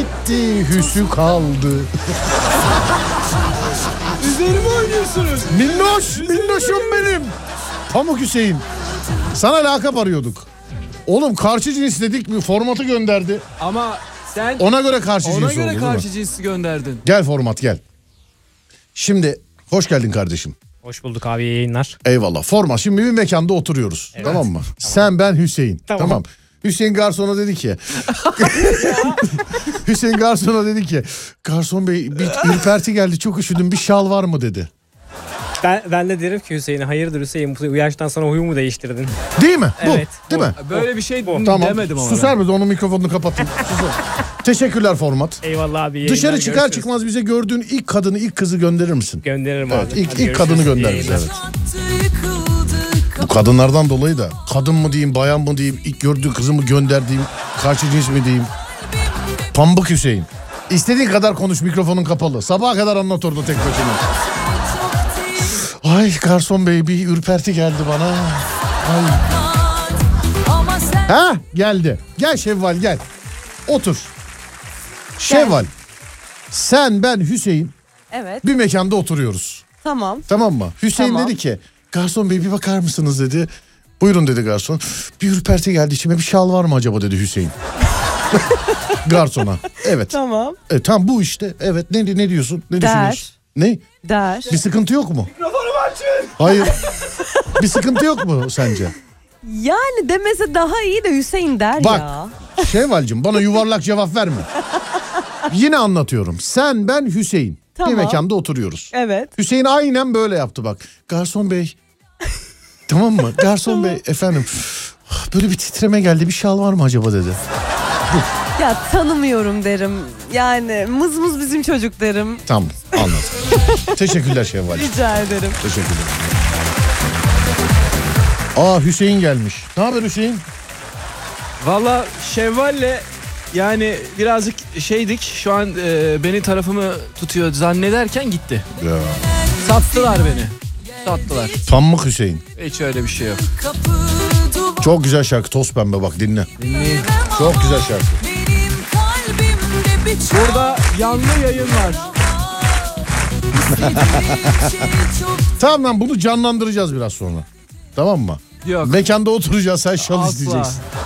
gitti, Hüsü kaldı. Üzerime oynuyorsunuz. Minnoşum benim. Pamuk Hüseyin. Sana lakap arıyorduk. Oğlum karşı cins dedik mi? Formatı gönderdi. Ama sen ona göre karşı cins oldu. Ona göre karşı cinsi gönderdin. Gel format gel. Şimdi hoş geldin kardeşim. Hoş bulduk abi, iyi yayınlar. Eyvallah. Format. Şimdi bir mekanda oturuyoruz. Evet. Tamam mı? Tamam. Sen, ben, Hüseyin. Tamam. Hüseyin garsona dedi ki. Hüseyin garsona dedi ki. Garson bey bir ürperti geldi, çok üşüdüm, bir şal var mı dedi. Ben de derim ki Hüseyin'e, hayırdır Hüseyin, bu yaştan sonra huyumu değiştirdin. Değil mi? Evet. Bu. Değil mi? Böyle bir şey tamam. demedim ama. Susar mısın? Onun mikrofonunu kapatayım. Teşekkürler format. Eyvallah abi. Dışarı çıkar görüşürüz. Çıkmaz bize gördüğün ilk kadını, ilk kızı gönderir misin? Gönderirim evet, abi. İlk kadını göndeririz. Evet. Bu kadınlardan dolayı da kadın mı diyeyim, bayan mı diyeyim, ilk gördüğü kızı mı gönderdiğim, karşı cins mi diyeyim? Pambuk Hüseyin. İstediğin kadar konuş, mikrofonun kapalı. Sabaha kadar anlat orada tek başına. Ay garson bey bir ürperti geldi bana. Ay. Ha geldi. Gel Şevval gel. Otur. Şevval. Sen, ben, Hüseyin. Evet. Bir mekanda oturuyoruz. Tamam. Tamam mı? Hüseyin dedi ki garson bey bir bakar mısınız dedi. Buyurun dedi garson. Bir ürperti geldi içime, bir şal var mı acaba dedi Hüseyin. Garsona. Evet. Tamam. Tamam bu işte. Evet ne diyorsun? Ne düşünüyorsun? Ne? Der. Bir sıkıntı yok mu? Mikrofonumu açın. Hayır. Bir sıkıntı yok mu sence? Yani demese daha iyi de Hüseyin der bak, ya. Bak Şevval'cığım bana yuvarlak cevap verme. Yine anlatıyorum. Sen, ben, Hüseyin. Tamam. Bir mekanda oturuyoruz. Evet. Hüseyin aynen böyle yaptı bak. Garson bey. Tamam mı? Garson bey efendim. Böyle bir titreme geldi, bir şal var mı acaba dedi. Ya tanımıyorum derim. Yani mız bizim çocuk derim. Tamam anladım. Teşekkürler Şevval. Rica ederim. Teşekkürler. Aa Hüseyin gelmiş. Ne haber Hüseyin? Valla Şevval'le yani birazcık şeydik. Şu an beni tarafımı tutuyor zannederken gitti. Ya. Sattılar beni. Sattılar. Pamuk Hüseyin. Hiç öyle bir şey yok. Çok güzel şarkı, Toz Pembe, bak dinle. Dinleyin. Çok güzel şarkı. Burada yanlı yayın var. Tamam lan, bunu canlandıracağız biraz sonra. Tamam mı? Yok. Mekanda oturacağız, sen şal Asla. isteyeceksin.